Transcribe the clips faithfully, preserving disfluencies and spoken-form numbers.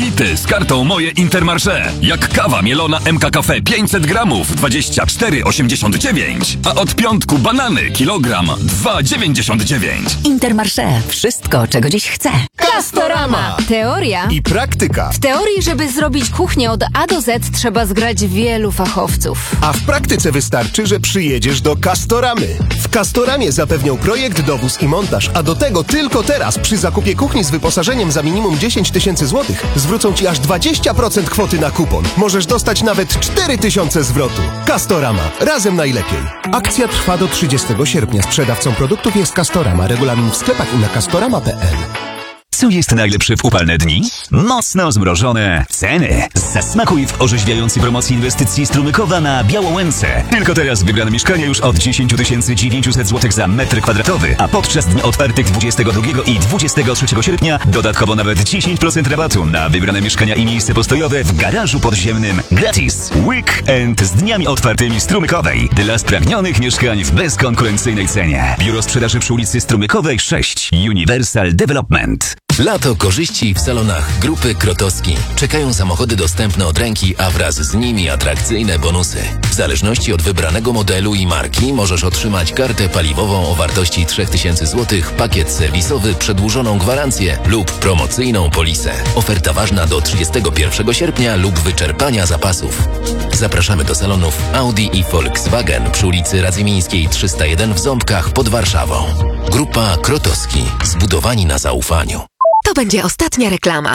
Hity z kartą Moje Intermarché. Jak kawa mielona M K Cafe pięćset gramów, dwadzieścia cztery osiemdziesiąt dziewięć. A od piątku banany kilogram, dwa dziewięćdziesiąt dziewięć. Intermarché. Wszystko, czego dziś chcę. Castorama. Teoria i praktyka. W teorii, żeby zrobić kuchnię od A do Z, trzeba zgrać wielu fachowców. A w praktyce wystarczy, że przyjedziesz do Castoramy. W Castoramie zapewnią projekt, dowóz i montaż, a do tego tylko teraz przy zakupie kuchni z wyposażeniem za minimum dziesięć tysięcy złotych zwrócą Ci aż dwadzieścia procent kwoty na kupon. Możesz dostać nawet cztery tysiące zwrotu. Castorama. Razem najlepiej. Akcja trwa do trzydziestego sierpnia. Sprzedawcą produktów jest Castorama. Regulamin w sklepach i na castorama kropka p l. Co jest najlepsze w upalne dni? Mocno zmrożone ceny. Zasmakuj w orzeźwiającej promocji inwestycji Strumykowa na Białołęce. Tylko teraz wybrane mieszkania już od dziesięć tysięcy dziewięćset złotych za metr kwadratowy, a podczas dni otwartych dwudziestego drugiego i dwudziestego trzeciego sierpnia dodatkowo nawet dziesięć procent rabatu na wybrane mieszkania i miejsce postojowe w garażu podziemnym. Gratis! Weekend z dniami otwartymi Strumykowej. Dla spragnionych mieszkań w bezkonkurencyjnej cenie. Biuro sprzedaży przy ulicy Strumykowej sześć. Universal Development. Lato korzyści w salonach Grupy Krotowski. Czekają samochody dostępne od ręki, a wraz z nimi atrakcyjne bonusy. W zależności od wybranego modelu i marki możesz otrzymać kartę paliwową o wartości trzy tysiące złotych, pakiet serwisowy, przedłużoną gwarancję lub promocyjną polisę. Oferta ważna do trzydziestego pierwszego sierpnia lub wyczerpania zapasów. Zapraszamy do salonów Audi i Volkswagen przy ulicy Radzymińskiej trzysta jeden w Ząbkach pod Warszawą. Grupa Krotowski. Zbudowani na zaufaniu. To będzie ostatnia reklama.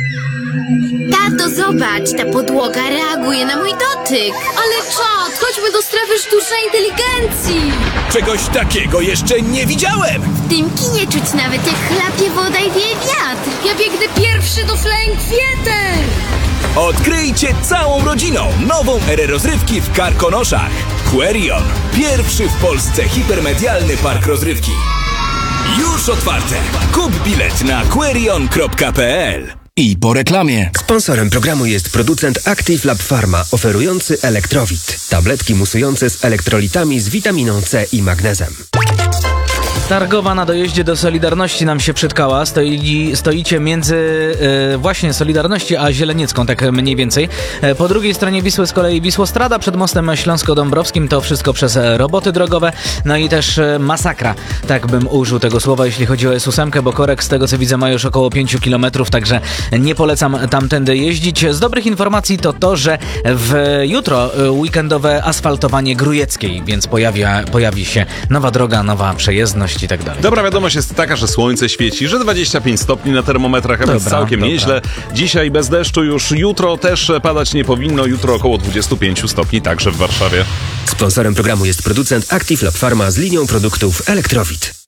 Tato, zobacz, ta podłoga reaguje na mój dotyk. Ale czad, chodźmy do strefy sztucznej inteligencji. Czegoś takiego jeszcze nie widziałem. W tym kinie czuć nawet jak chlapie woda i wieje wiatr. Ja biegnę pierwszy do Flying Theater. Odkryjcie całą rodziną nową erę rozrywki w Karkonoszach. Querion. Pierwszy w Polsce hipermedialny park rozrywki. Już otwarte. Kup bilet na querion kropka p l. I po reklamie. Sponsorem programu jest producent Active Lab Pharma, oferujący Elektrowit. Tabletki musujące z elektrolitami z witaminą C i magnezem. Targowa na dojeździe do Solidarności nam się przytkała. Stoi, stoicie między e, właśnie Solidarności a Zieleniecką, tak mniej więcej. E, po drugiej stronie Wisły z kolei Wisłostrada, przed mostem Śląsko-Dąbrowskim. To wszystko przez roboty drogowe. No i też e, masakra, tak bym użył tego słowa, jeśli chodzi o S osiem, bo korek z tego co widzę ma już około pięć kilometrów, także nie polecam tamtędy jeździć. Z dobrych informacji to to, że w jutro e, weekendowe asfaltowanie Grujeckiej, więc pojawia, pojawi się nowa droga, nowa przejezdność i tak dalej. Dobra wiadomość jest taka, że słońce świeci, że dwadzieścia pięć stopni na termometrach, a więc całkiem dobra. Nieźle. Dzisiaj bez deszczu już, jutro też padać nie powinno, jutro około dwadzieścia pięć stopni, także w Warszawie. Sponsorem programu jest producent Active Lab Pharma z linią produktów Elektrowit.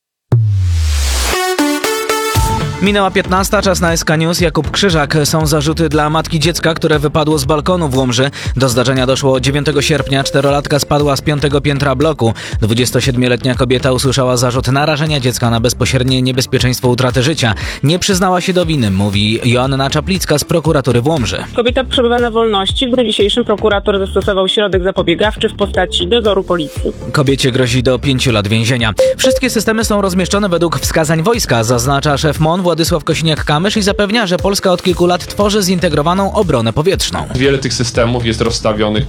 Minęła piętnasta, czas na S K News. Jakub Krzyżak. Są zarzuty dla matki dziecka, które wypadło z balkonu w Łomży. Do zdarzenia doszło dziewiątego sierpnia. Czterolatka spadła z piątego piętra bloku. dwudziestosiedmioletnia kobieta usłyszała zarzut narażenia dziecka na bezpośrednie niebezpieczeństwo utraty życia. Nie przyznała się do winy, mówi Joanna Czaplicka z prokuratury w Łomży. Kobieta przebywa na wolności. W dniu dzisiejszym prokurator zastosował środek zapobiegawczy w postaci dozoru policji. Kobiecie grozi do pięciu lat więzienia. Wszystkie systemy są rozmieszczone według wskazań wojska, zaznacza szef M O N Władysław Kosiniak-Kamysz i zapewnia, że Polska od kilku lat tworzy zintegrowaną obronę powietrzną. Wiele tych systemów jest rozstawionych